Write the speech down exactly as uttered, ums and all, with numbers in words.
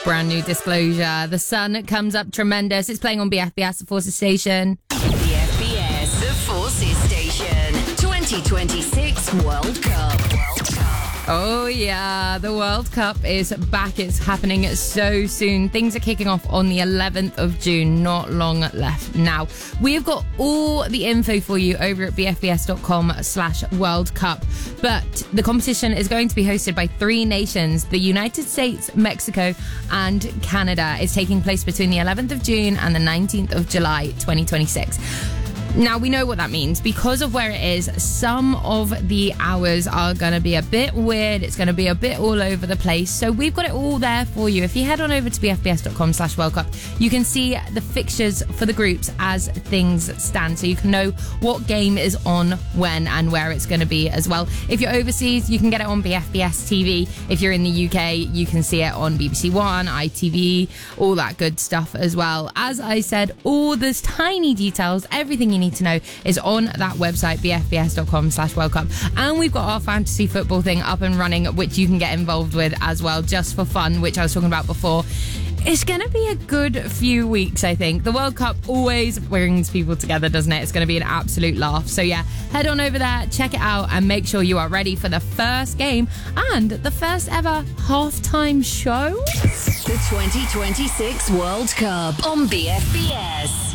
brand new Disclosure. The sun comes up tremendous. It's playing on B F B S, the Forces Station. B F B S, the Forces Station. twenty twenty-six World Cup. World Cup. Oh yeah, the World Cup is back. It's happening so soon. Things are kicking off on the eleventh of June. Not long left now. We've got all the info for you over at bfbs.com slash World Cup. But the competition is going to be hosted by three nations: the United States, Mexico, and Canada. It's taking place between the eleventh of June and the nineteenth of July, twenty twenty-six. Now, we know what that means. Because of where it is, some of the hours are going to be a bit weird. It's going to be a bit all over the place. So we've got it all there for you. If you head on over to bfbs.com slash World Cup, you can see the fixtures for the groups as things stand. So you can know what game is on when and where it's going to be as well. If you're overseas, you can get it on B F B S T V. If you're in the U K, you can see it on B B C One, I T V, all that good stuff as well. As I said, all those tiny details, everything you need to know is on that website, bfbs.com slash World Cup. And we've got our fantasy football thing up and running, which you can get involved with as well, just for fun, which I was talking about before. It's going to be a good few weeks, I think. The World Cup always brings people together, doesn't it? It's going to be an absolute laugh. So yeah, head on over there, check it out, and make sure you are ready for the first game and the first ever halftime show. The twenty twenty-six World Cup on B F B S.